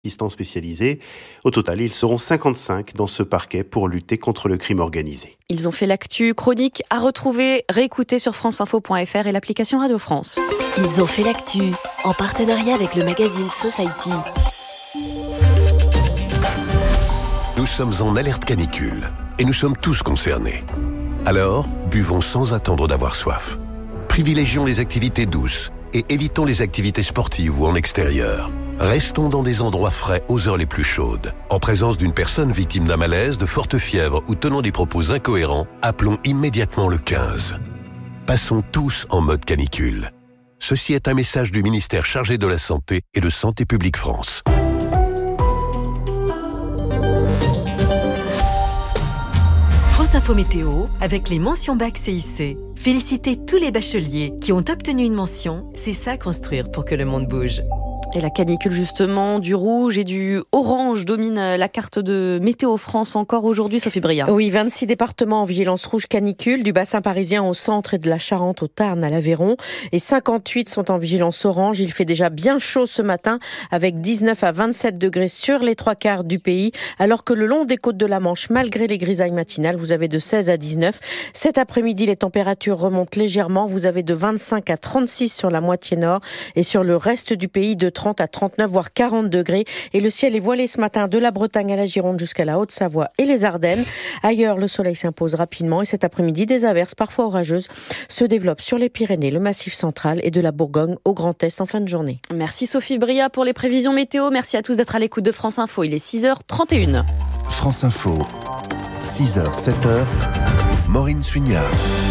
assistants spécialisés. Au total, ils seront 55 dans ce parquet pour lutter contre le crime organisé. Ils ont fait l'actu, chronique à retrouver, réécouter sur franceinfo.fr et l'application Radio France. Ils ont fait l'actu en partenariat avec le magazine Society. Nous sommes en alerte canicule et nous sommes tous concernés. Alors, buvons sans attendre d'avoir soif. Privilégions les activités douces et évitons les activités sportives ou en extérieur. Restons dans des endroits frais aux heures les plus chaudes. En présence d'une personne victime d'un malaise, de forte fièvre ou tenant des propos incohérents, appelons immédiatement le 15. Passons tous en mode canicule. Ceci est un message du ministère chargé de la Santé et de Santé publique France. France Info Météo avec les mentions bac CIC. Félicitez tous les bacheliers qui ont obtenu une mention. C'est ça construire pour que le monde bouge. Et la canicule justement, du rouge et du orange domine la carte de Météo France encore aujourd'hui, Sophie Bria. Oui, 26 départements en vigilance rouge canicule, du bassin parisien au centre et de la Charente au Tarn à l'Aveyron. Et 58 sont en vigilance orange. Il fait déjà bien chaud ce matin avec 19 à 27 degrés sur les 3/4 du pays. Alors que le long des côtes de la Manche, malgré les grisailles matinales, vous avez de 16 à 19. Cet après-midi, les températures remontent légèrement. Vous avez de 25 à 36 sur la moitié nord et sur le reste du pays de 30 à 39, voire 40 degrés. Et le ciel est voilé ce matin de la Bretagne à la Gironde jusqu'à la Haute-Savoie et les Ardennes. Ailleurs, le soleil s'impose rapidement et cet après-midi, des averses parfois orageuses se développent sur les Pyrénées, le Massif central et de la Bourgogne au Grand Est en fin de journée. Merci Sophie Bria pour les prévisions météo. Merci à tous d'être à l'écoute de France Info. Il est 6h31. France Info, 6h, 7h, Maureen Suignard.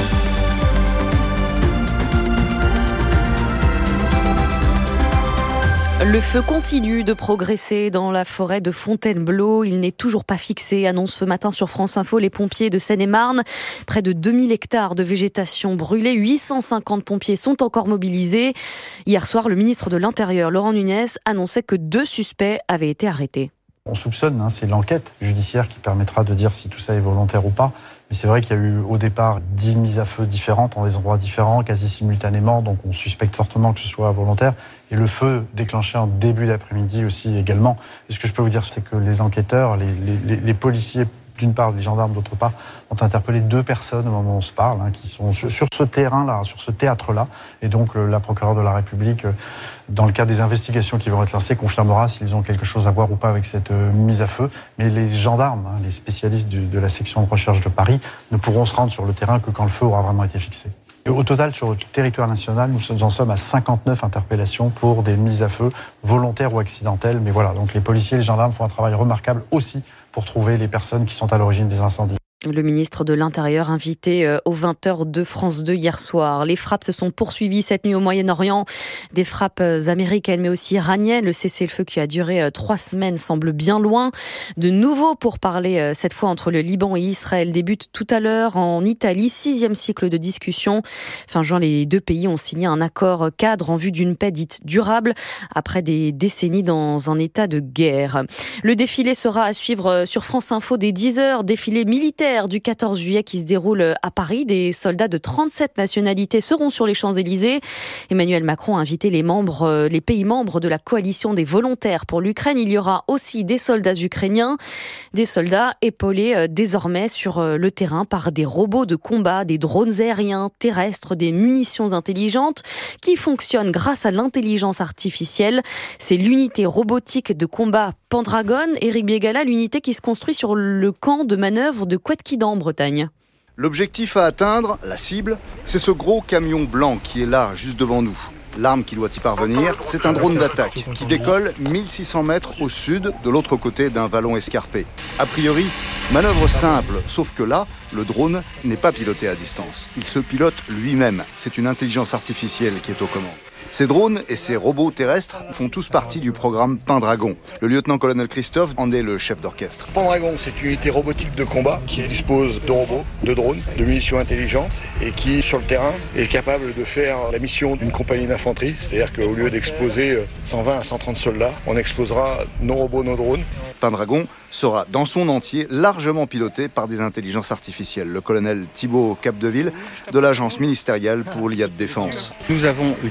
Le feu continue de progresser dans la forêt de Fontainebleau. Il n'est toujours pas fixé, annonce ce matin sur France Info les pompiers de Seine-et-Marne. Près de 2000 hectares de végétation brûlée, 850 pompiers sont encore mobilisés. Hier soir, le ministre de l'Intérieur, Laurent Nunez, annonçait que 2 suspects avaient été arrêtés. On soupçonne, c'est l'enquête judiciaire qui permettra de dire si tout ça est volontaire ou pas. Mais c'est vrai qu'il y a eu au départ 10 mises à feu différentes dans des endroits différents, quasi simultanément, donc on suspecte fortement que ce soit volontaire. Et le feu déclenché en début d'après-midi aussi également. Et ce que je peux vous dire, c'est que les enquêteurs, les policiers, d'une part, les gendarmes, d'autre part, ont interpellé 2 personnes au moment où on se parle, qui sont sur ce terrain-là, sur ce théâtre-là. Et donc, la procureure de la République, dans le cadre des investigations qui vont être lancées, confirmera s'ils ont quelque chose à voir ou pas avec cette mise à feu. Mais les gendarmes, les spécialistes de la section de recherche de Paris, ne pourront se rendre sur le terrain que quand le feu aura vraiment été fixé. Et au total, sur le territoire national, nous en sommes à 59 interpellations pour des mises à feu volontaires ou accidentelles. Mais voilà, donc les policiers et les gendarmes font un travail remarquable aussi pour trouver les personnes qui sont à l'origine des incendies. Le ministre de l'Intérieur invité aux 20h de France 2 hier soir. Les frappes se sont poursuivies cette nuit au Moyen-Orient. Des frappes américaines mais aussi iraniennes. Le cessez-le-feu qui a duré 3 semaines semble bien loin. De nouveau pourparlers cette fois entre le Liban et Israël débute tout à l'heure en Italie. 6e cycle de discussion. Fin juin, les 2 pays ont signé un accord cadre en vue d'une paix dite durable après des décennies dans un état de guerre. Le défilé sera à suivre sur France Info dès 10h. Défilé militaire du 14 juillet qui se déroule à Paris. Des soldats de 37 nationalités seront sur les Champs-Élysées. Emmanuel Macron a invité les pays membres de la coalition des volontaires pour l'Ukraine. Il y aura aussi des soldats ukrainiens, des soldats épaulés désormais sur le terrain par des robots de combat, des drones aériens, terrestres, des munitions intelligentes qui fonctionnent grâce à l'intelligence artificielle. C'est l'unité robotique de combat Pendragon. Éric Biégala, l'unité qui se construit sur le camp de manœuvre de Couëtquidan en Bretagne. L'objectif à atteindre, la cible, c'est ce gros camion blanc qui est là, juste devant nous. L'arme qui doit y parvenir, c'est un drone d'attaque qui décolle 1600 mètres au sud, de l'autre côté d'un vallon escarpé. A priori, manœuvre simple, sauf que là, le drone n'est pas piloté à distance. Il se pilote lui-même. C'est une intelligence artificielle qui est aux commandes. Ces drones et ces robots terrestres font tous partie du programme Pendragon. Le lieutenant-colonel Christophe en est le chef d'orchestre. Pendragon, c'est une unité robotique de combat qui dispose de robots, de drones, de munitions intelligentes et qui, sur le terrain, est capable de faire la mission d'une compagnie d'infanterie. C'est-à-dire qu'au lieu d'exploser 120 à 130 soldats, on explosera nos robots, nos drones. Pendragon sera dans son entier largement piloté par des intelligences artificielles. Le colonel Thibaut Capdeville de l'agence ministérielle pour l'IA de défense. Nous avons une unité robotique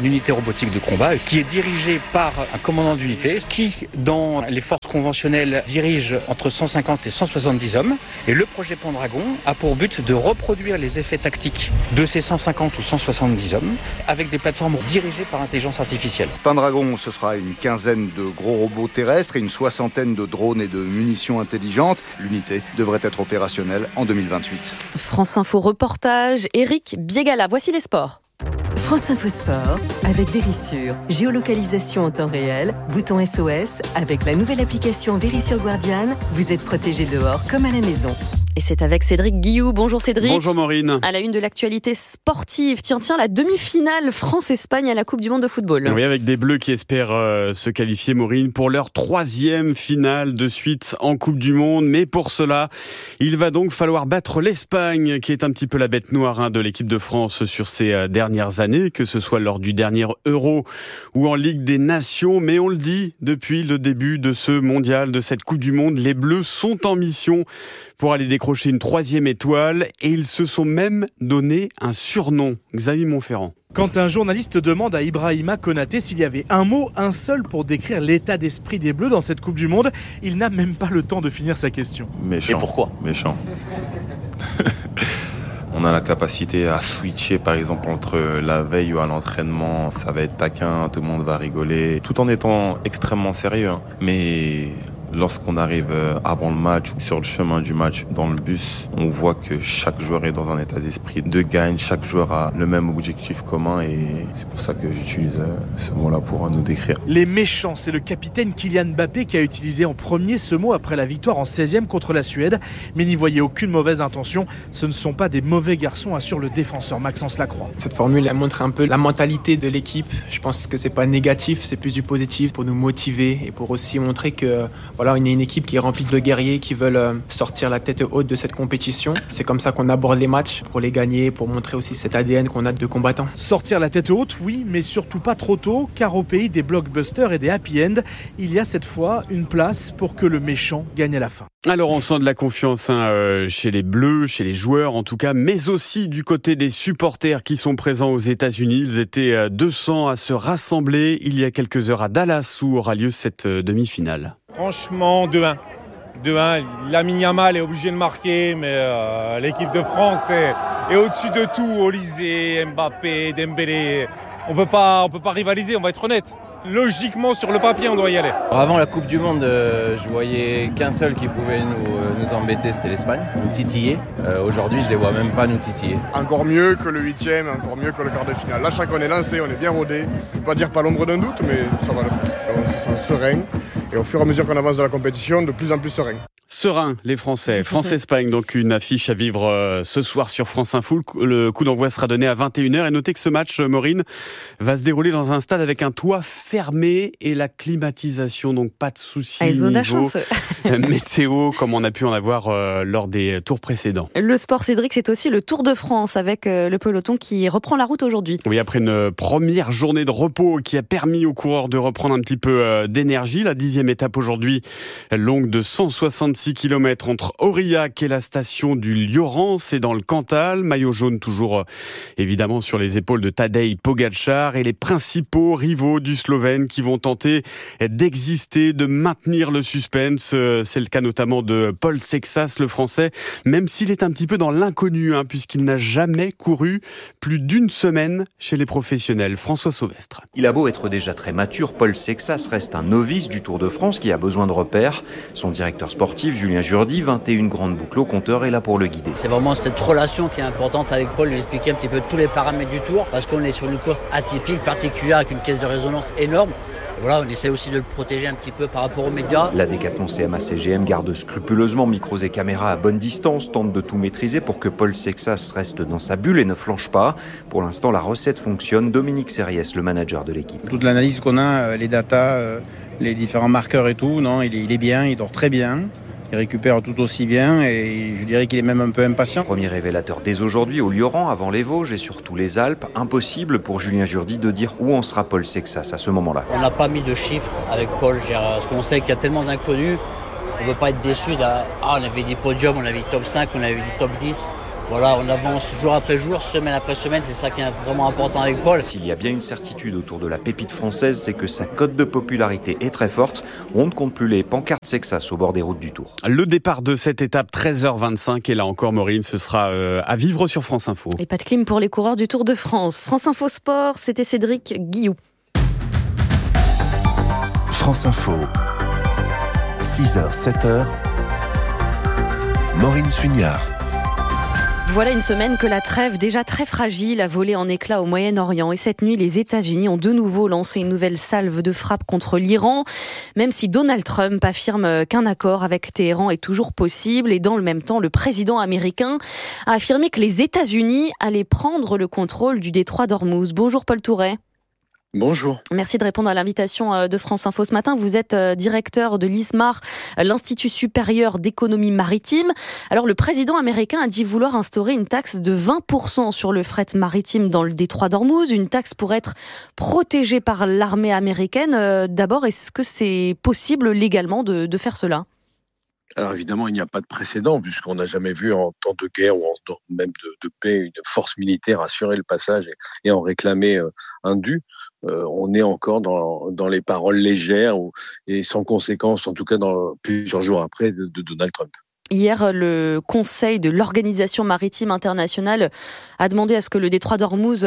robotique de combat qui est dirigé par un commandant d'unité qui, dans les forces conventionnelles, dirige entre 150 et 170 hommes. Et le projet Pendragon a pour but de reproduire les effets tactiques de ces 150 ou 170 hommes avec des plateformes dirigées par intelligence artificielle. Pendragon, ce sera une quinzaine de gros robots terrestres et une soixantaine de drones et de munitions intelligentes. L'unité devrait être opérationnelle en 2028. France Info reportage, Eric Biegala. Voici les sports. France Info Sport avec Vérissure. Géolocalisation en temps réel, bouton SOS. Avec la nouvelle application Vérissure Guardian, vous êtes protégé dehors comme à la maison. Et c'est avec Cédric Guillou. Bonjour Cédric. Bonjour Maureen. À la une de l'actualité sportive, tiens, la demi-finale France-Espagne à la Coupe du Monde de football. Oui, avec des Bleus qui espèrent se qualifier, Maureen, pour leur 3e finale de suite en Coupe du Monde. Mais pour cela, il va donc falloir battre l'Espagne, qui est un petit peu la bête noire de l'équipe de France sur ces dernières années, que ce soit lors du dernier Euro ou en Ligue des Nations. Mais on le dit, depuis le début de ce mondial, de cette Coupe du Monde, les Bleus sont en mission pour aller décrocher une 3e étoile et ils se sont même donné un surnom. Xavier Montferrand. Quand un journaliste demande à Ibrahima Konaté s'il y avait un mot, un seul pour décrire l'état d'esprit des Bleus dans cette Coupe du Monde, il n'a même pas le temps de finir sa question. Méchant. Et pourquoi ? Méchant. On a la capacité à switcher par exemple entre la veille ou à l'entraînement, ça va être taquin, tout le monde va rigoler, tout en étant extrêmement sérieux. Mais lorsqu'on arrive avant le match ou sur le chemin du match dans le bus, on voit que chaque joueur est dans un état d'esprit de gagne, chaque joueur a le même objectif commun et c'est pour ça que j'utilise ce mot-là pour nous décrire. Les méchants, c'est le capitaine Kylian Mbappé qui a utilisé en premier ce mot après la victoire en 16e contre la Suède. Mais n'y voyez aucune mauvaise intention, ce ne sont pas des mauvais garçons, assure le défenseur Maxence Lacroix. Cette formule, elle montre un peu la mentalité de l'équipe. Je pense que c'est pas négatif, c'est plus du positif pour nous motiver et pour aussi montrer que voilà, on est une équipe qui est remplie de guerriers qui veulent sortir la tête haute de cette compétition. C'est comme ça qu'on aborde les matchs, pour les gagner, pour montrer aussi cet ADN qu'on a de combattants. Sortir la tête haute, oui, mais surtout pas trop tôt, car au pays des blockbusters et des happy end, il y a cette fois une place pour que le méchant gagne à la fin. Alors on sent de la confiance chez les Bleus, chez les joueurs en tout cas, mais aussi du côté des supporters qui sont présents aux États-Unis. Ils étaient 200 à se rassembler il y a quelques heures à Dallas où aura lieu cette demi-finale. Franchement, 2-1. 2-1. Lamine Yamal est obligé de marquer, mais l'équipe de France est au-dessus de tout. Olysée, Mbappé, Dembélé. On peut pas rivaliser, on va être honnête. Logiquement, sur le papier, on doit y aller. Avant la Coupe du Monde, je voyais qu'un seul qui pouvait nous embêter, c'était l'Espagne, nous titiller. Aujourd'hui, je les vois même pas nous titiller. Encore mieux que le 8e, encore mieux que le quart de finale. Là, chaque on est lancé, on est bien rodé. Je ne veux pas dire pas l'ombre d'un doute, mais ça va le faire. On se sent serein. Et au fur et à mesure qu'on avance dans la compétition, de plus en plus serein. Serein, les Français. France-Espagne, donc une affiche à vivre ce soir sur France Info. Le coup d'envoi sera donné à 21h. Et notez que ce match, Maureen, va se dérouler dans un stade avec un toit fermé et la climatisation. Donc pas de soucis niveau météo, comme on a pu en avoir lors des tours précédents. Le sport, Cédric, c'est aussi le Tour de France avec le peloton qui reprend la route aujourd'hui. Oui, après une première journée de repos qui a permis aux coureurs de reprendre un petit peu d'énergie. La 10e étape aujourd'hui, longue de 166 km entre Aurillac et la station du Lioran, c'est dans le Cantal. Maillot jaune toujours évidemment sur les épaules de Tadej Pogačar et les principaux rivaux du Slovène qui vont tenter d'exister, de maintenir le suspense. C'est le cas notamment de Paul Sexas, le Français, même s'il est un petit peu dans l'inconnu, puisqu'il n'a jamais couru plus d'une semaine chez les professionnels. François Sauvestre. Il a beau être déjà très mature, Paul Sexas reste un novice du Tour de France qui a besoin de repères. Son directeur sportif, Julien Jourdi, 21 grandes boucles au compteur, est là pour le guider. C'est vraiment cette relation qui est importante avec Paul, lui expliquer un petit peu tous les paramètres du Tour, parce qu'on est sur une course atypique, particulière, avec une caisse de résonance énorme. Voilà, on essaie aussi de le protéger un petit peu par rapport aux médias. La Décathlon CMA CGM garde scrupuleusement micros et caméras à bonne distance, tente de tout maîtriser pour que Paul Sexas reste dans sa bulle et ne flanche pas. Pour l'instant, la recette fonctionne. Dominique Serriès, le manager de l'équipe. Toute l'analyse qu'on a, les datas, les différents marqueurs et tout, non, il est bien, il dort très bien. Il récupère tout aussi bien et je dirais qu'il est même un peu impatient. Premier révélateur dès aujourd'hui au Lioran, avant les Vosges et surtout les Alpes. Impossible pour Julien Jourdi de dire où en sera Paul Sexas à ce moment-là. On n'a pas mis de chiffres avec Paul, parce qu'on sait qu'il y a tellement d'inconnus. On ne veut pas être déçu. On avait dit podium, on avait dit top 5, on avait dit top 10. Voilà, on avance jour après jour, semaine après semaine, c'est ça qui est vraiment important avec Paul. S'il y a bien une certitude autour de la pépite française, c'est que sa cote de popularité est très forte. On ne compte plus les pancartes Sexas au bord des routes du Tour. Le départ de cette étape, 13h25, et là encore, Maureen, ce sera à vivre sur France Info. Et pas de clim pour les coureurs du Tour de France. France Info Sport, c'était Cédric Guillou. France Info, 6h, 7h, Maureen Suignard. Voilà une semaine que la trêve, déjà très fragile, a volé en éclats au Moyen-Orient. Et cette nuit, les États-Unis ont de nouveau lancé une nouvelle salve de frappe contre l'Iran, même si Donald Trump affirme qu'un accord avec Téhéran est toujours possible. Et dans le même temps, le président américain a affirmé que les États-Unis allaient prendre le contrôle du détroit d'Ormuz. Bonjour Paul Touret. Bonjour. Merci de répondre à l'invitation de France Info ce matin. Vous êtes directeur de l'ISMAR, l'Institut supérieur d'économie maritime. Alors, le président américain a dit vouloir instaurer une taxe de 20% sur le fret maritime dans le détroit d'Ormuz, une taxe pour être protégée par l'armée américaine. D'abord, est-ce que c'est possible légalement de faire cela ? Alors évidemment, il n'y a pas de précédent puisqu'on n'a jamais vu en temps de guerre ou en temps même de paix une force militaire assurer le passage et en réclamer un dû. On est encore dans les paroles légères et sans conséquence, en tout cas dans plusieurs jours après, de Donald Trump. Hier, le Conseil de l'Organisation maritime internationale a demandé à ce que le détroit d'Ormuz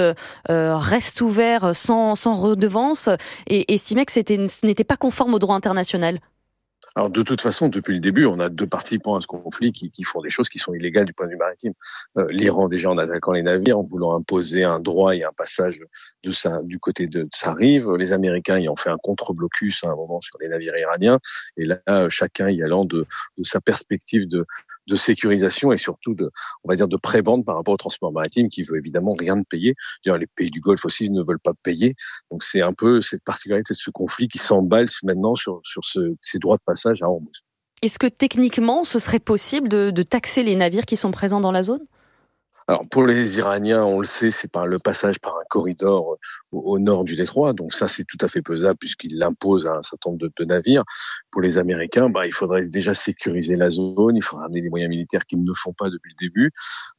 reste ouvert sans redevance et estimait que ce n'était pas conforme au droit international. Alors de toute façon, depuis le début, on a deux participants à ce conflit qui font des choses qui sont illégales du point de vue maritime. L'Iran déjà en attaquant les navires, en voulant imposer un droit et un passage du côté de sa rive. Les Américains y ont fait un contre-blocus à un moment sur les navires iraniens. Et là, chacun y allant de sa perspective de sécurisation et surtout de prébende par rapport au transport maritime qui veut évidemment rien de payer. D'ailleurs, les pays du Golfe aussi ne veulent pas payer. Donc c'est un peu cette particularité de ce conflit qui s'emballe maintenant sur ces droits de passage à Ormuz. Est-ce que techniquement, ce serait possible de taxer les navires qui sont présents dans la zone ? Alors pour les Iraniens, on le sait, c'est par le passage par un corridor au nord du détroit. Donc ça, c'est tout à fait pesable puisqu'il l'impose à un certain nombre de navires. Pour les Américains, il faudrait déjà sécuriser la zone. Il faudrait amener des moyens militaires qu'ils ne font pas depuis le début,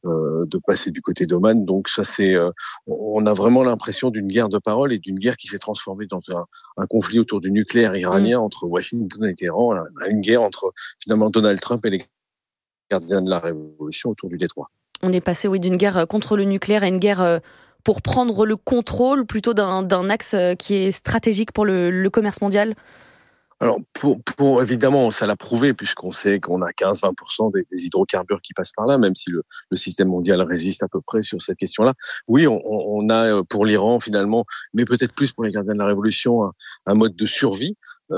de passer du côté d'Oman. Donc ça, on a vraiment l'impression d'une guerre de parole et d'une guerre qui s'est transformée dans un conflit autour du nucléaire iranien entre Washington et Téhéran, une guerre entre finalement Donald Trump et les gardiens de la révolution autour du détroit. On est passé d'une guerre contre le nucléaire à une guerre pour prendre le contrôle plutôt d'un axe qui est stratégique pour le commerce mondial. Alors, pour évidemment, ça l'a prouvé puisqu'on sait qu'on a 15-20% des hydrocarbures qui passent par là, même si le système mondial résiste à peu près sur cette question-là. Oui, on a pour l'Iran finalement, mais peut-être plus pour les gardiens de la révolution, un mode de survie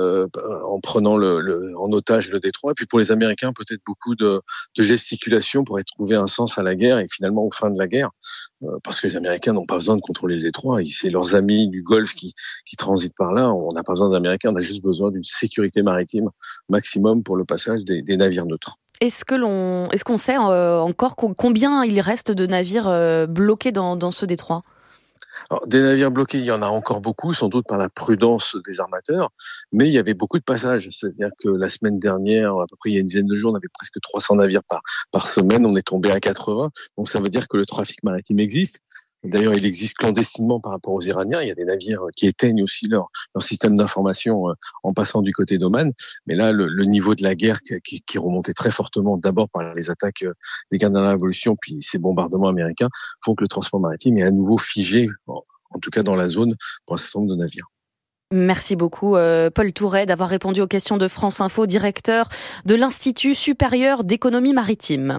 en prenant en otage le détroit. Et puis pour les Américains, peut-être beaucoup de gesticulation pour trouver un sens à la guerre et finalement aux fins de la guerre, parce que les Américains n'ont pas besoin de contrôler le détroit. C'est leurs amis du Golfe qui transitent par là. On n'a pas besoin des Américains, on a juste besoin d'une sécurité maritime maximum pour le passage des navires neutres. Est-ce qu'on sait encore combien il reste de navires bloqués dans ce détroit ? Alors, des navires bloqués, il y en a encore beaucoup, sans doute par la prudence des armateurs, mais il y avait beaucoup de passages. C'est-à-dire que la semaine dernière, à peu près il y a une dizaine de jours, on avait presque 300 navires par semaine, on est tombé à 80. Donc ça veut dire que le trafic maritime existe. D'ailleurs, il existe clandestinement par rapport aux Iraniens. Il y a des navires qui éteignent aussi leur système d'information en passant du côté d'Oman. Mais là, le niveau de la guerre qui remontait très fortement, d'abord par les attaques des gardiens de la Révolution, puis ces bombardements américains, font que le transport maritime est à nouveau figé, en tout cas dans la zone, pour un certain nombre de navires. Merci beaucoup Paul Touret d'avoir répondu aux questions de France Info, directeur de l'Institut supérieur d'économie maritime.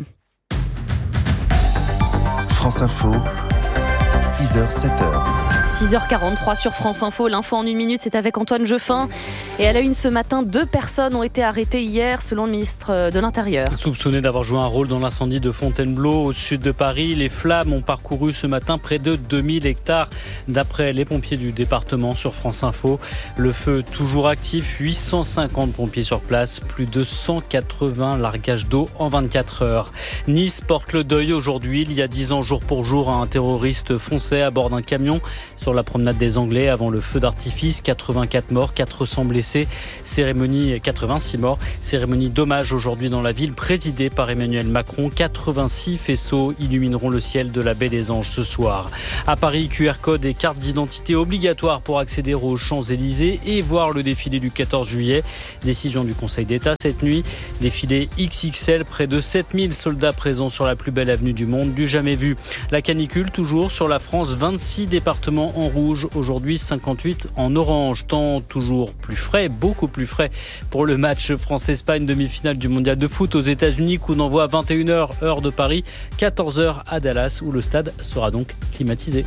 France Info, 6h, 7h. 6h43 sur France Info, l'info en 1 minute, c'est avec Antoine Jeuffin. Et à la une ce matin, 2 personnes ont été arrêtées hier selon le ministre de l'Intérieur. Soupçonnées d'avoir joué un rôle dans l'incendie de Fontainebleau au sud de Paris, les flammes ont parcouru ce matin près de 2000 hectares d'après les pompiers du département sur France Info. Le feu toujours actif, 850 pompiers sur place, plus de 180 largages d'eau en 24 heures. Nice porte le deuil aujourd'hui. Il y a 10 ans, jour pour jour, un terroriste fonçait à bord d'un camion sur la promenade des Anglais avant le feu d'artifice. 84 morts, 400 blessés, 86 morts. Cérémonie d'hommage aujourd'hui dans la ville, présidée par Emmanuel Macron. 86 faisceaux illumineront le ciel de la baie des Anges ce soir. À Paris, QR code et carte d'identité obligatoires pour accéder aux Champs-Élysées et voir le défilé du 14 juillet. Décision du Conseil d'État cette nuit. Défilé XXL, près de 7000 soldats présents sur la plus belle avenue du monde, du jamais vu. La canicule toujours sur la France, 26 départements en rouge, aujourd'hui 58 en orange. Temps toujours plus frais, beaucoup plus frais pour le match France-Espagne, demi-finale du mondial de foot aux États-Unis, coup d'envoi à 21h, heure de Paris, 14h à Dallas, où le stade sera donc climatisé.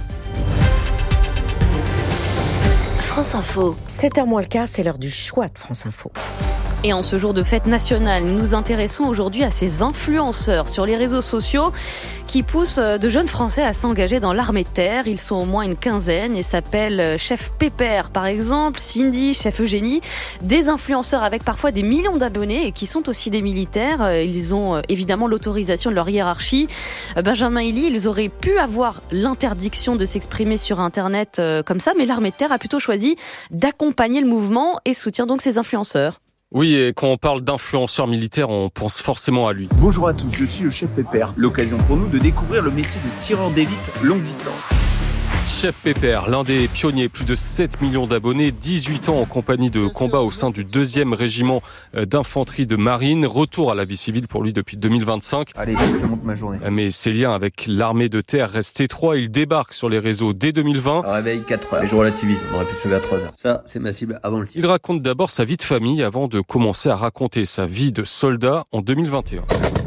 France Info. 7h moins le quart, c'est l'heure du choix de France Info. Et en ce jour de fête nationale, nous nous intéressons aujourd'hui à ces influenceurs sur les réseaux sociaux qui poussent de jeunes Français à s'engager dans l'armée de terre. Ils sont au moins une quinzaine et s'appellent Chef Pépère par exemple, Cindy, Chef Eugénie, des influenceurs avec parfois des millions d'abonnés et qui sont aussi des militaires. Ils ont évidemment l'autorisation de leur hiérarchie. Benjamin Elie, ils auraient pu avoir l'interdiction de s'exprimer sur Internet comme ça, mais l'armée de terre a plutôt choisi d'accompagner le mouvement et soutient donc ces influenceurs. Oui, et quand on parle d'influenceur militaire, on pense forcément à lui. Bonjour à tous, je suis le Chef Pépère. L'occasion pour nous de découvrir le métier de tireur d'élite longue distance. Chef Pépère, l'un des pionniers, plus de 7 millions d'abonnés, 18 ans en compagnie de combat au sein du 2e régiment d'infanterie de marine. Retour à la vie civile pour lui depuis 2025. Allez, je te montre ma journée. Mais ses liens avec l'armée de terre restent étroits. Il débarque sur les réseaux dès 2020. Réveil 4h. Et je relativise, on aurait pu se lever à 3h. Ça, c'est ma cible avant le tir. Il raconte d'abord sa vie de famille avant de commencer à raconter sa vie de soldat en 2021.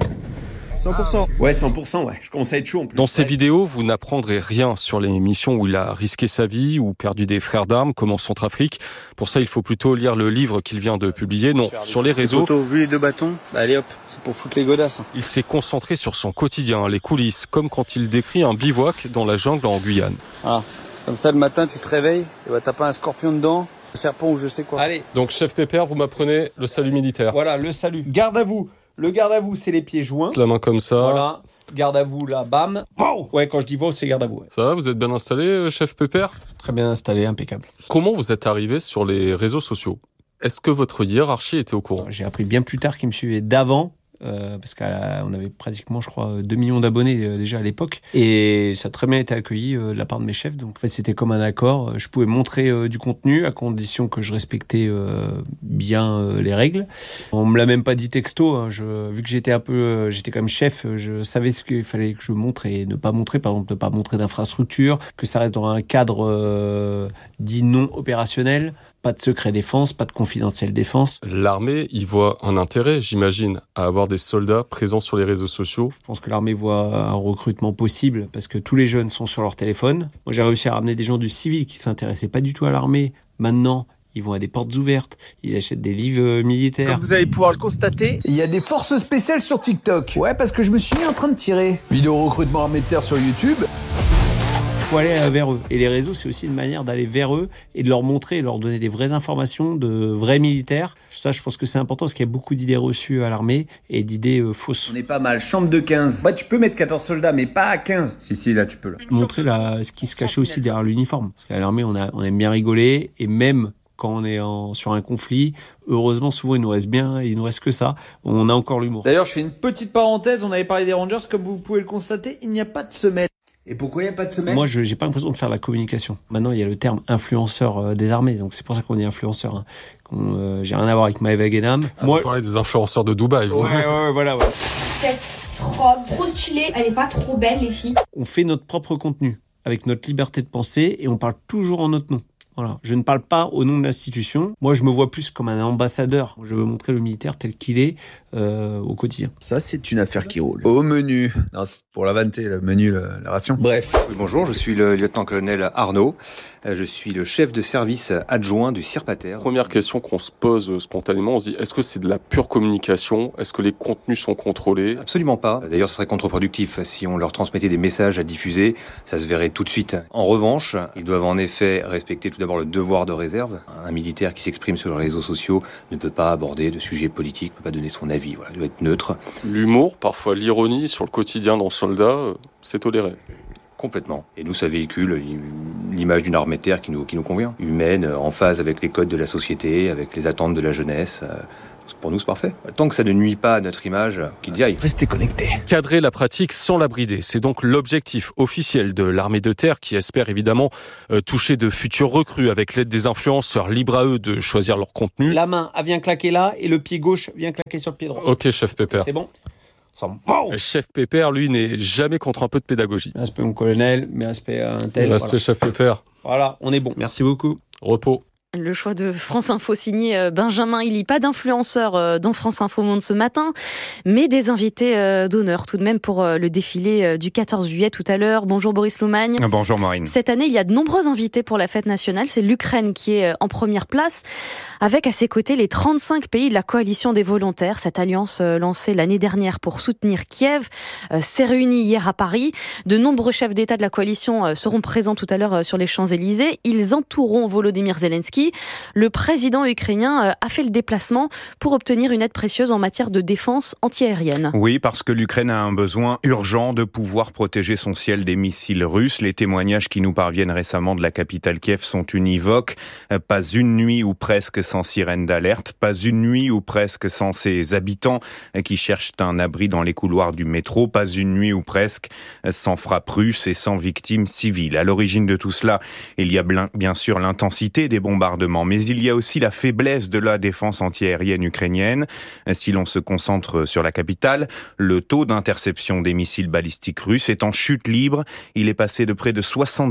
100%. Ouais, 100%, ouais. Je commence à être chaud en plus. Dans ces vidéos, vous n'apprendrez rien sur les missions où il a risqué sa vie ou perdu des frères d'armes, comme en Centrafrique. Pour ça, il faut plutôt lire le livre qu'il vient de publier. Non, sur les réseaux. Photos, vu les 2 bâtons, allez hop, c'est pour foutre les godasses. Il s'est concentré sur son quotidien, les coulisses, comme quand il décrit un bivouac dans la jungle en Guyane. Ah, comme ça, le matin, tu te réveilles, et bah, t'as pas un scorpion dedans, un serpent ou je sais quoi. Allez. Donc, Chef Pépère, vous m'apprenez le salut militaire. Voilà, le salut. Garde à vous. Le garde à vous, c'est les pieds joints. La main comme ça. Voilà. Garde à vous, là, bam. Wow. Ouais, quand je dis wow, c'est garde à vous. Ouais. Ça va, vous êtes bien installé, Chef Pépère ? Très bien installé, impeccable. Comment vous êtes arrivé sur les réseaux sociaux ? Est-ce que votre hiérarchie était au courant ? J'ai appris bien plus tard qu'ils me suivaient d'avant. Parce qu'on avait pratiquement, je crois, 2 millions d'abonnés déjà à l'époque. Et ça a très bien été accueilli de la part de mes chefs. Donc, en fait, c'était comme un accord. Je pouvais montrer du contenu à condition que je respectais bien les règles. On me l'a même pas dit texto. Hein. Vu que j'étais quand même chef, je savais ce qu'il fallait que je montre et ne pas montrer. Par exemple, ne pas montrer d'infrastructure, que ça reste dans un cadre dit non opérationnel. Pas de secret défense, pas de confidentiel défense. L'armée y voit un intérêt, j'imagine, à avoir des soldats présents sur les réseaux sociaux. Je pense que l'armée voit un recrutement possible parce que tous les jeunes sont sur leur téléphone. Moi, j'ai réussi à ramener des gens du civil qui s'intéressaient pas du tout à l'armée. Maintenant, ils vont à des portes ouvertes, ils achètent des livres militaires. Comme vous allez pouvoir le constater, il y a des forces spéciales sur TikTok. Ouais, parce que je me suis mis en train de tirer. Vidéo recrutement armée de terre sur YouTube. Faut aller vers eux. Et les réseaux, c'est aussi une manière d'aller vers eux et de leur montrer, leur donner des vraies informations de vrais militaires. Ça, je pense que c'est important parce qu'il y a beaucoup d'idées reçues à l'armée et d'idées fausses. On est pas mal, chambre de 15. Ouais, tu peux mettre 14 soldats, mais pas à 15. Si, là, tu peux. Là. Montrer ce qui se cachait aussi derrière l'uniforme. Parce qu'à l'armée, on aime bien rigoler et même quand on est sur un conflit, heureusement, souvent, il nous reste que ça. On a encore l'humour. D'ailleurs, je fais une petite parenthèse. On avait parlé des Rangers. Comme vous pouvez le constater, il n'y a pas de semelle. Et pourquoi il n'y a pas de semelle ? Moi, je n'ai pas l'impression de faire la communication. Maintenant, il y a le terme influenceur des armées. Donc, c'est pour ça qu'on dit influenceur. Hein. J'ai rien à voir avec Maëva Guénam. Moi, vous parlez des influenceurs de Dubaï, vous. Ouais, voilà. Ouais. Cette robe trop stylée, elle est pas trop belle, les filles. On fait notre propre contenu avec notre liberté de penser et on parle toujours en notre nom. Voilà. Je ne parle pas au nom de l'institution. Moi, je me vois plus comme un ambassadeur. Je veux montrer le militaire tel qu'il est au quotidien. Ça, c'est une affaire qui roule. Au menu. Non, c'est pour la vanité, le menu, la ration. Bref. Oui, bonjour, je suis le lieutenant-colonel Arnaud. Je suis le chef de service adjoint du CIRPATER. Première question qu'on se pose spontanément, on se dit, est-ce que c'est de la pure communication ? Est-ce que les contenus sont contrôlés ? Absolument pas. D'ailleurs, ce serait contre-productif. Si on leur transmettait des messages à diffuser, ça se verrait tout de suite. En revanche, ils doivent en effet respecter tout d'abord le devoir de réserve. Un militaire qui s'exprime sur les réseaux sociaux ne peut pas aborder de sujets politiques, ne peut pas donner son avis. Voilà, il doit être neutre. L'humour, parfois l'ironie sur le quotidien d'un soldat, c'est toléré. Complètement. Et nous, ça véhicule l'image d'une armée de terre qui nous convient. Humaine, en phase avec les codes de la société, avec les attentes de la jeunesse. Pour nous, c'est parfait. Tant que ça ne nuit pas à notre image, qu'ils y aillent. Restez connectés. Cadrer la pratique sans la brider, c'est donc l'objectif officiel de l'armée de terre qui espère évidemment toucher de futurs recrues avec l'aide des influenceurs. Libre à eux de choisir leur contenu. La main, elle vient claquer là et le pied gauche vient claquer sur le pied droit. Ok, chef Pépère. C'est bon. Chef Pépère, lui, n'est jamais contre un peu de pédagogie. Respect mon colonel, mais respect à un tel. Respect chef Pépère. Voilà, on est bon. Merci beaucoup. Repos. Le choix de France Info signé Benjamin Hilly. Pas d'influenceurs dans France Info Monde ce matin, mais des invités d'honneur tout de même pour le défilé du 14 juillet tout à l'heure. Bonjour Boris Loumagne. Bonjour Maureen. Cette année, il y a de nombreux invités pour la fête nationale. C'est l'Ukraine qui est en première place, avec à ses côtés les 35 pays de la coalition des volontaires. Cette alliance lancée l'année dernière pour soutenir Kiev s'est réunie hier à Paris. De nombreux chefs d'État de la coalition seront présents tout à l'heure sur les Champs-Élysées. Ils entoureront Volodymyr Zelensky. Le président ukrainien a fait le déplacement pour obtenir une aide précieuse en matière de défense antiaérienne. Oui, parce que l'Ukraine a un besoin urgent de pouvoir protéger son ciel des missiles russes. Les témoignages qui nous parviennent récemment de la capitale Kiev sont univoques. Pas une nuit ou presque sans sirène d'alerte, pas une nuit ou presque sans ses habitants qui cherchent un abri dans les couloirs du métro, pas une nuit ou presque sans frappes russes et sans victimes civiles. À l'origine de tout cela, il y a bien sûr l'intensité des bombardements, mais il y a aussi la faiblesse de la défense antiaérienne ukrainienne. Si l'on se concentre sur la capitale, le taux d'interception des missiles balistiques russes est en chute libre. Il est passé de près de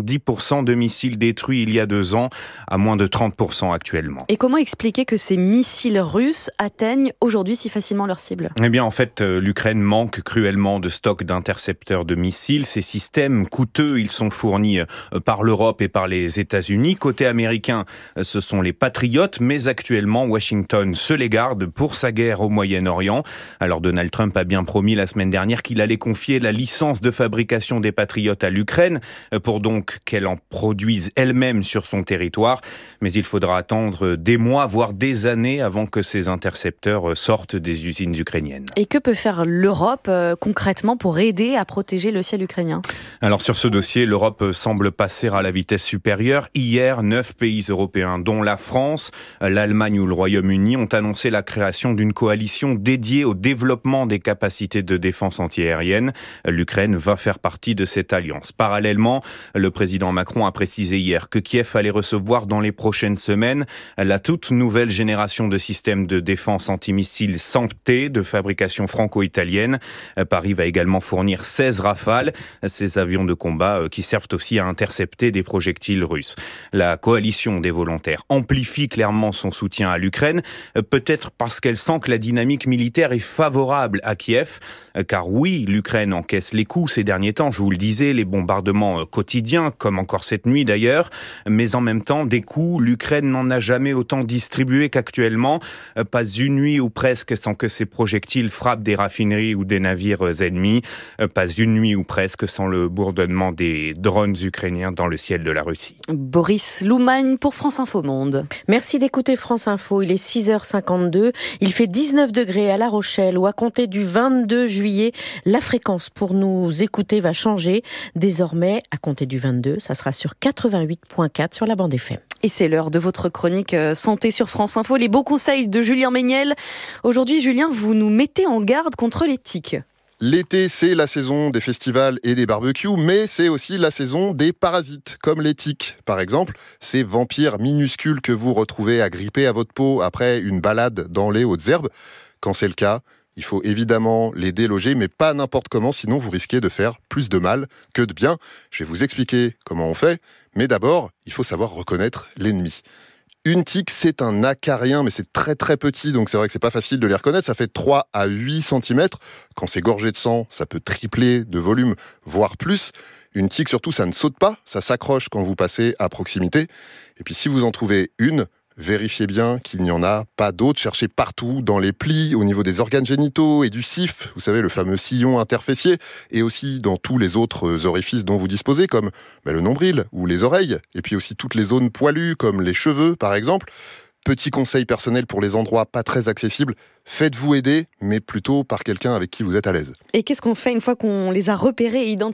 70% de missiles détruits il y a 2 ans à moins de 30% actuellement. Et comment expliquer que ces missiles russes atteignent aujourd'hui si facilement leur cible ? Eh bien, en fait, l'Ukraine manque cruellement de stocks d'intercepteurs de missiles. Ces systèmes coûteux, ils sont fournis par l'Europe et par les États-Unis. Côté américain, ce sont les patriotes, mais actuellement, Washington se les garde pour sa guerre au Moyen-Orient. Alors Donald Trump a bien promis la semaine dernière qu'il allait confier la licence de fabrication des patriotes à l'Ukraine pour donc qu'elle en produise elle-même sur son territoire. Mais il faudra attendre des mois, voire des années avant que ces intercepteurs sortent des usines ukrainiennes. Et que peut faire l'Europe concrètement pour aider à protéger le ciel ukrainien ? Alors sur ce dossier, l'Europe semble passer à la vitesse supérieure. Hier, 9 pays européens, dont la France, l'Allemagne ou le Royaume-Uni, ont annoncé la création d'une coalition dédiée au développement des capacités de défense antiaérienne. L'Ukraine va faire partie de cette alliance. Parallèlement, le président Macron a précisé hier que Kiev allait recevoir dans les prochaines semaines la toute nouvelle génération de systèmes de défense antimissiles Santé de fabrication franco-italienne. Paris va également fournir 16 Rafales, ces avions de combat qui servent aussi à intercepter des projectiles russes. La coalition des volontaires amplifie clairement son soutien à l'Ukraine, peut-être parce qu'elle sent que la dynamique militaire est favorable à Kiev, car oui, l'Ukraine encaisse les coups ces derniers temps, je vous le disais, les bombardements quotidiens, comme encore cette nuit d'ailleurs, mais en même temps, des coups, l'Ukraine n'en a jamais autant distribué qu'actuellement, pas une nuit ou presque sans que ces projectiles frappent des raffineries ou des navires ennemis, pas une nuit ou presque sans le bourdonnement des drones ukrainiens dans le ciel de la Russie. Boris Loumagne pour France Info Monde. Merci d'écouter France Info, il est 6h52, il fait 19 degrés à La Rochelle où à compter du 22 juillet, la fréquence pour nous écouter va changer. Désormais, à compter du 22, ça sera sur 88.4 sur la bande FM. Et c'est l'heure de votre chronique santé sur France Info, les beaux conseils de Julien Méniel. Aujourd'hui, Julien, vous nous mettez en garde contre les tiques. L'été, c'est la saison des festivals et des barbecues, mais c'est aussi la saison des parasites, comme les tiques. Par exemple, ces vampires minuscules que vous retrouvez agrippés à votre peau après une balade dans les hautes herbes. Quand c'est le cas, il faut évidemment les déloger, mais pas n'importe comment, sinon vous risquez de faire plus de mal que de bien. Je vais vous expliquer comment on fait, mais d'abord, il faut savoir reconnaître l'ennemi. Une tique, c'est un acarien, mais c'est très très petit, donc c'est vrai que c'est pas facile de les reconnaître. Ça fait 3 à 8 cm. Quand c'est gorgé de sang, ça peut tripler de volume, voire plus. Une tique, surtout, ça ne saute pas, ça s'accroche quand vous passez à proximité. Et puis si vous en trouvez une, vérifiez bien qu'il n'y en a pas d'autres. Cherchez partout, dans les plis, au niveau des organes génitaux et du sif, vous savez, le fameux sillon interfessier, et aussi dans tous les autres orifices dont vous disposez, comme le nombril ou les oreilles, et puis aussi toutes les zones poilues, comme les cheveux, par exemple. Petit conseil personnel pour les endroits pas très accessibles, faites-vous aider, mais plutôt par quelqu'un avec qui vous êtes à l'aise. Et qu'est-ce qu'on fait une fois qu'on les a repérés et identifiés ?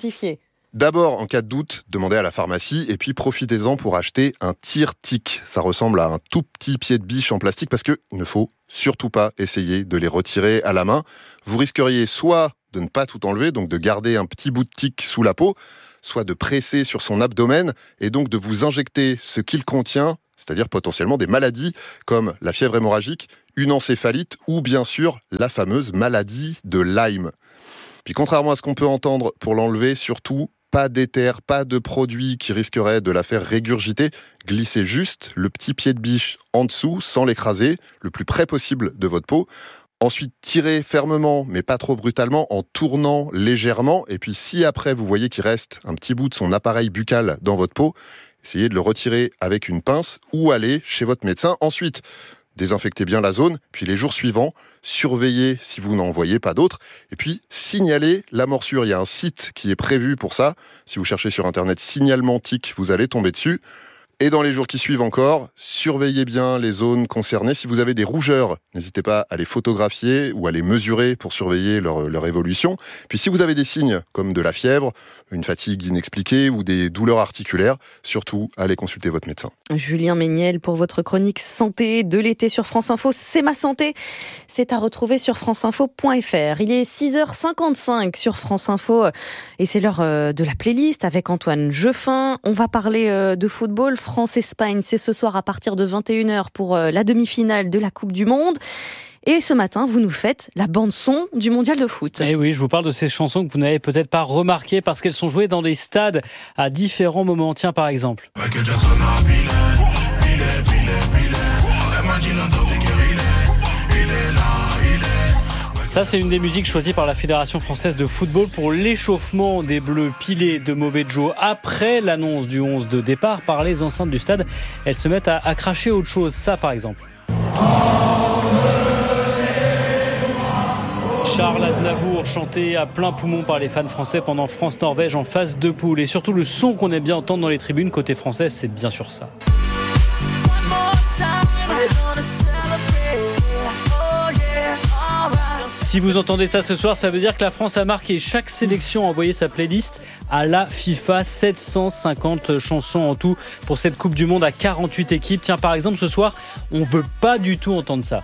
D'abord, en cas de doute, demandez à la pharmacie et puis profitez-en pour acheter un tire-tic. Ça ressemble à un tout petit pied de biche en plastique parce qu'il ne faut surtout pas essayer de les retirer à la main. Vous risqueriez soit de ne pas tout enlever, donc de garder un petit bout de tic sous la peau, soit de presser sur son abdomen et donc de vous injecter ce qu'il contient, c'est-à-dire potentiellement des maladies comme la fièvre hémorragique, une encéphalite ou bien sûr la fameuse maladie de Lyme. Puis contrairement à ce qu'on peut entendre, pour l'enlever, surtout, pas d'éther, pas de produit qui risquerait de la faire régurgiter. Glissez juste le petit pied de biche en dessous sans l'écraser, le plus près possible de votre peau. Ensuite, tirez fermement, mais pas trop brutalement, en tournant légèrement. Et puis, si après, vous voyez qu'il reste un petit bout de son appareil buccal dans votre peau, essayez de le retirer avec une pince ou allez chez votre médecin. Ensuite, désinfectez bien la zone. Puis, les jours suivants, surveillez si vous n'en voyez pas d'autres. Et puis, signalez la morsure. Il y a un site qui est prévu pour ça. Si vous cherchez sur Internet signalement tic, vous allez tomber dessus. Et dans les jours qui suivent encore, surveillez bien les zones concernées. Si vous avez des rougeurs, n'hésitez pas à les photographier ou à les mesurer pour surveiller leur évolution. Puis si vous avez des signes comme de la fièvre, une fatigue inexpliquée ou des douleurs articulaires, surtout allez consulter votre médecin. Julien Méniel pour votre chronique santé de l'été sur France Info. C'est ma santé. C'est à retrouver sur franceinfo.fr. Il est 6h55 sur France Info et c'est l'heure de la playlist avec Antoine Jeuffin. On va parler de football. France-Espagne, c'est ce soir à partir de 21h pour la demi-finale de la Coupe du Monde. Et ce matin, vous nous faites la bande-son du Mondial de foot. Et oui, je vous parle de ces chansons que vous n'avez peut-être pas remarquées parce qu'elles sont jouées dans des stades à différents moments. Tiens, par exemple. Ça, c'est une des musiques choisies par la Fédération française de football pour l'échauffement des Bleus pilés de mauvais Joe. Après l'annonce du 11 de départ par les enceintes du stade, elles se mettent à cracher autre chose. Ça, par exemple. Charles Aznavour, chanté à plein poumon par les fans français pendant France-Norvège en phase de poule. Et surtout, le son qu'on aime bien entendre dans les tribunes côté français, c'est bien sûr ça. Si vous entendez ça ce soir, ça veut dire que la France a marqué. Chaque sélection a envoyé sa playlist à la FIFA. 750 chansons en tout pour cette Coupe du Monde à 48 équipes. Tiens, par exemple, ce soir, on veut pas du tout entendre ça.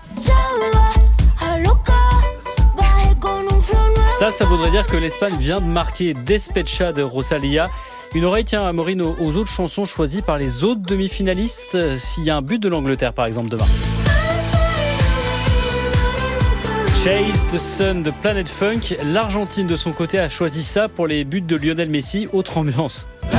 Ça voudrait dire que l'Espagne vient de marquer Despecha de Rosalía. Une oreille, tiens, Maureen, aux autres chansons choisies par les autres demi-finalistes, s'il y a un but de l'Angleterre, par exemple, demain. Chase the Sun de Planet Funk. L'Argentine, de son côté, a choisi ça pour les buts de Lionel Messi. Autre ambiance.